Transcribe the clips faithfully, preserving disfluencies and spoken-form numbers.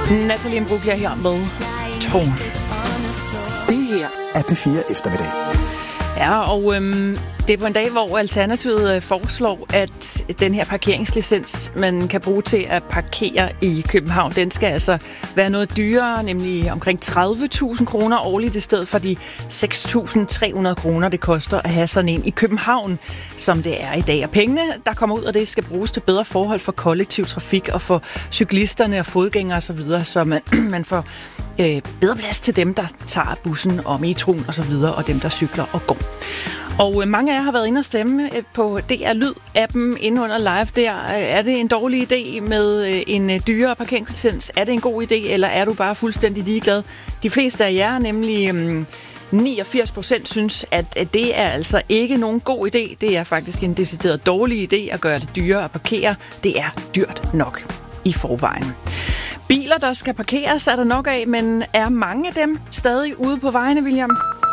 Natalie Imbruglia her med Tårn. Det her er P fire Eftermiddag. Ja, og øhm, det er på en dag, hvor Alternativet øh, foreslår, at den her parkeringslicens, man kan bruge til at parkere i København, den skal altså være noget dyrere, nemlig omkring tredive tusind kroner årligt i stedet for de seks tusind tre hundrede kroner, det koster at have sådan en i København, som det er i dag. Og pengene, der kommer ud af det, skal bruges til bedre forhold for kollektiv trafik og for cyklisterne og fodgængere osv., så man, man får øh, bedre plads til dem, der tager bussen og metroen osv., og dem, der cykler og går. Og øh, mange af jer har været inde og stemme på D R Lyd-appen inde under live der. Er det en dårlig idé med øh, en øh, dyrere parkeringslicens? Er det en god idé, eller er du bare fuldstændig ligeglad? De fleste af jer, nemlig øh, niogfirs procent, synes, at, at det er altså ikke nogen god idé. Det er faktisk en decideret dårlig idé at gøre det dyrere at parkere. Det er dyrt nok i forvejen. Biler, der skal parkeres, er der nok af, men er mange af dem stadig ude på vejene, William?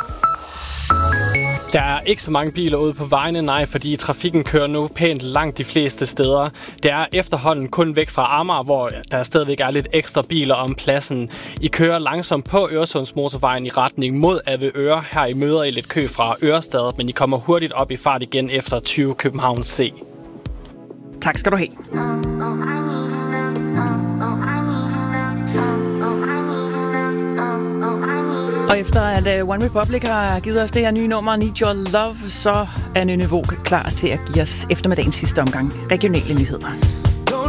Der er ikke så mange biler ude på vejene, nej, fordi trafikken kører nu pænt langt de fleste steder. Det er efterhånden kun væk fra Amager, hvor der stadigvæk er lidt ekstra biler om pladsen. I kører langsomt på Øresundsmotorvejen i retning mod Avedøre. Her I møder I lidt kø fra Ørestad, men I kommer hurtigt op i fart igen efter tyve København C. Tak skal du have. Og efter at One Republic har givet os det her nye nummer, Need Your Love, så er Nynne Vogue klar til at give os eftermiddagens sidste omgang regionale nyheder.